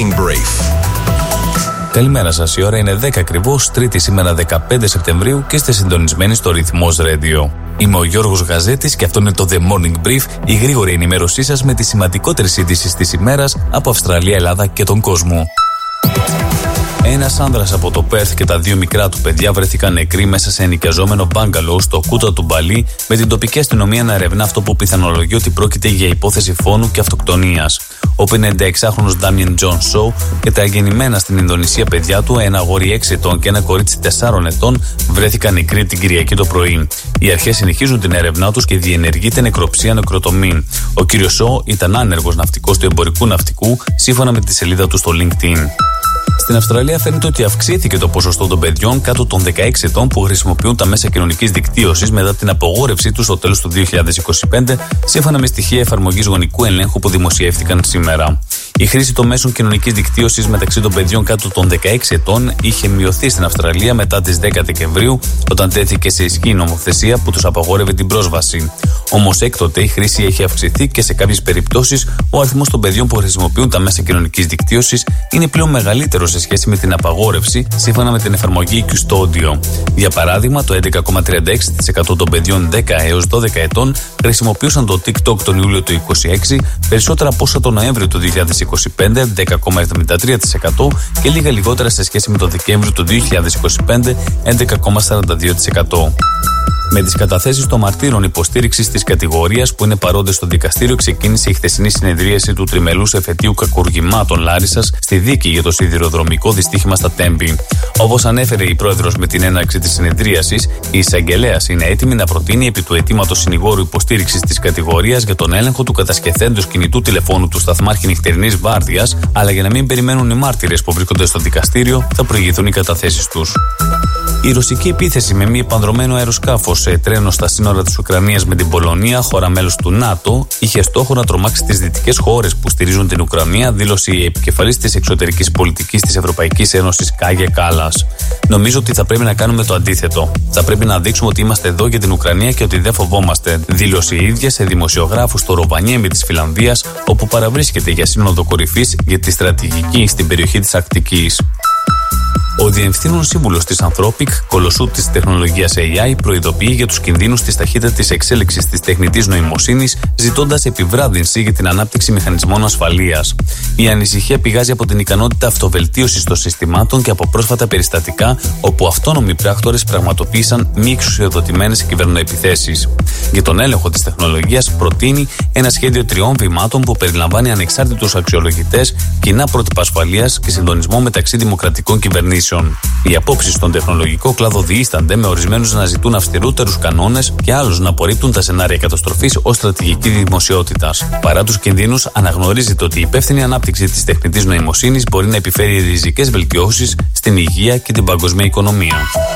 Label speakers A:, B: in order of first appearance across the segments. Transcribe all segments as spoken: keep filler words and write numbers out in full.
A: Morning Brief.
B: Καλημέρα σας, η ώρα είναι δέκα ακριβώς, Τρίτη σήμερα δεκαπέντε Σεπτεμβρίου και είστε συντονισμένοι στο Ρυθμός Radio. Είμαι ο Γιώργος Γαζέτης και αυτό είναι το The Morning Brief, η γρήγορη ενημέρωσή σας με τις σημαντικότερες ειδήσεις της ημέρας από Αυστραλία, Ελλάδα και τον κόσμο. Ένας άνδρας από το Πέρθ και τα δύο μικρά του παιδιά βρέθηκαν νεκροί μέσα σε ενοικιαζόμενο μπάγκαλο στο Κούτα του Μπαλί, με την τοπική αστυνομία να ερευνά αυτό που πιθανολογεί ότι πρόκειται για υπόθεση φόνου και αυτοκτονίας. Ο πενηνταεξάχρονος Ντάμιεν Τζον Σόου και τα γεννημένα στην Ινδονησία παιδιά του, ένα αγόρι έξι ετών και ένα κορίτσι τεσσάρων ετών, βρέθηκαν νεκροί την Κυριακή το πρωί. Οι αρχές συνεχίζουν την έρευνά τους και διενεργείται νεκροψία νεκροτομή. Ο κύριος Σόου ήταν άνεργος ναυτικός του εμπορικού ναυτικού, σύμφωνα με τη σελίδα του στο LinkedIn. Στην Αυστραλία φαίνεται ότι αυξήθηκε το ποσοστό των παιδιών κάτω των δεκαέξι ετών που χρησιμοποιούν τα μέσα κοινωνικής δικτύωσης μετά την απογόρευσή τους στο τέλος του δύο χιλιάδες είκοσι πέντε, σύμφωνα με στοιχεία εφαρμογής γονικού ελέγχου που δημοσιεύτηκαν σήμερα. Η χρήση των μέσων κοινωνικής δικτύωσης μεταξύ των παιδιών κάτω των δεκαέξι ετών είχε μειωθεί στην Αυστραλία μετά τις δέκα Δεκεμβρίου, όταν τέθηκε σε ισχύ η νομοθεσία που τους απαγόρευε την πρόσβαση. Όμως έκτοτε η χρήση έχει αυξηθεί και σε κάποιες περιπτώσεις ο αριθμός των παιδιών που χρησιμοποιούν τα μέσα κοινωνικής δικτύωσης είναι πλέον μεγαλύτερο σε σχέση με την απαγόρευση, σύμφωνα με την εφαρμογή Custodio. Για παράδειγμα, το έντεκα κόμμα τριάντα έξι τοις εκατό των παιδιών δέκα έως δώδεκα ετών χρησιμοποιούσαν το TikTok τον Ιούλιο του είκοσι έξι, περισσότερα από όσα τον Νοέμβριο του δύο χιλιάδες είκοσι πέντε, δέκα κόμμα εβδομήντα τρία τοις εκατό, και λίγα λιγότερα σε σχέση με τον Δεκέμβριο του δύο χιλιάδες είκοσι πέντε, έντεκα κόμμα σαράντα δύο τοις εκατό. Με τις καταθέσεις των μαρτύρων υποστήριξης της κατηγορίας που είναι παρόντες στο δικαστήριο, ξεκίνησε η χθεσινή συνεδρίαση του τριμελούς εφετείου κακουργημάτων Λάρισσας στη δίκη για το σιδηροδρομικό δυστύχημα στα Τέμπη. Όπως ανέφερε η πρόεδρος με την έναρξη της συνεδρίασης, η εισαγγελέας είναι έτοιμη να προτείνει επί του αιτήματος συνηγόρου υποστήριξης της κατηγορίας για τον έλεγχο του κατασκευθέντος κινητού τηλεφώνου του σταθμάρχη νυχτερινής βάρδιας, αλλά για να μην περιμένουν οι μάρτυρες που βρίσκονται στο δικαστήριο, θα προηγηθούν οι καταθέσεις τους. Η ρωσική επίθεση με μη επανδρωμένο αεροσκάφος σε τρένο στα σύνορα της Ουκρανίας με την Πολωνία, χώρα μέλος του ΝΑΤΟ, είχε στόχο να τρομάξει τις δυτικές χώρες που στηρίζουν την Ουκρανία, δήλωσε η επικεφαλής της εξωτερικής πολιτικής της Ευρωπαϊκής Ένωσης, Κάγια Κάλλας. Νομίζω ότι θα πρέπει να κάνουμε το αντίθετο. Θα πρέπει να δείξουμε ότι είμαστε εδώ για την Ουκρανία και ότι δεν φοβόμαστε, δήλωσε η ίδια σε δημοσιογράφους στο Ροβανιέμι της Φιλανδίας, όπου παραβρίσκεται για σύνοδο κορυφής για τη στρατηγική στην περιοχή της Αρκτικής. Ο Διευθύνων Σύμβουλος της Anthropic, κολοσσού της τεχνολογίας έι άι, προειδοποιεί για τους κινδύνους της ταχύτατης εξέλιξης της τεχνητής νοημοσύνης, ζητώντας επιβράδυνση για την ανάπτυξη μηχανισμών ασφαλείας. Η ανησυχία πηγάζει από την ικανότητα αυτοβελτίωσης των συστημάτων και από πρόσφατα περιστατικά όπου αυτόνομοι πράκτορες πραγματοποίησαν μη εξουσιοδοτημένες κυβερνοεπιθέσεις. Για τον έλεγχο της τεχνολογίας προτείνει ένα σχέδιο τριών βημάτων που περιλαμβάνει ανεξάρτητους αξιολογητές, κοινά πρότυπα ασφαλείας και συντονισμό μεταξύ δημοκρατικών κυβερνήσεων. Οι απόψεις στον τεχνολογικό κλάδο διήστανται, με ορισμένους να ζητούν αυστηρότερους κανόνες και άλλους να απορρίπτουν τα σενάρια καταστροφής ως στρατηγική δημοσιότητας. Παρά τους κινδύνους, αναγνωρίζεται ότι η υπεύθυνη ανάπτυξη της τεχνητής νοημοσύνης μπορεί να επιφέρει ριζικές βελτιώσεις στην υγεία και την παγκοσμία οικονομία.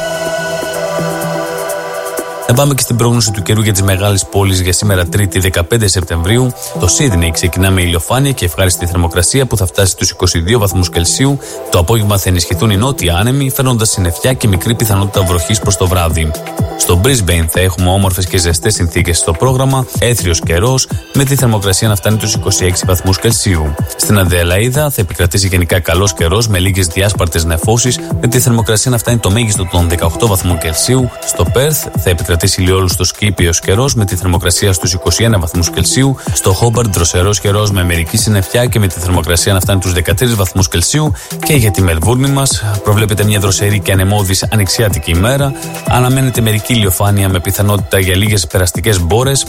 B: Να πάμε και στην πρόγνωση του καιρού για τις μεγάλες πόλεις για σήμερα Τρίτη δεκαπέντε Σεπτεμβρίου. Το Σίδνεϊ ξεκινά με ηλιοφάνεια και ευχάριστη θερμοκρασία που θα φτάσει στους είκοσι δύο βαθμούς Κελσίου. Το απόγευμα θα ενισχυθούν οι νότιοι άνεμοι, φέρνοντας συννεφιά και μικρή πιθανότητα βροχής προς το βράδυ. Στο Brisbane θα έχουμε όμορφες και ζεστές συνθήκες στο πρόγραμμα, έθριος καιρός, με τη θερμοκρασία να φτάνει τους είκοσι έξι βαθμούς Κελσίου. Στην Αδελαΐδα θα επικρατήσει γενικά καλός καιρός με λίγες διάσπαρτες νεφώσεις, με τη θερμοκρασία να φτάνει το μέγιστο των δεκαοκτώ βαθμών Κελσίου. Στο Πέρθ θα επικρατήσει ηλιόλουστος και ήπιος καιρός με τη θερμοκρασία στους είκοσι ένα βαθμούς Κελσίου. Στο Χόμπαρντ δροσερός καιρός με μερική συννεφιά και με τη θερμοκρασία να φτάνει τους δεκατρείς βαθμούς Κελσίου. Και για τη Μελβούρνη μας προβλέπεται μια δροσερή και ανεμώδης ανοιξιάτικη ημέρα. Αναμένεται μερική ηλιοφάνεια με πιθανότητα για λίγες περαστικές μπόρες.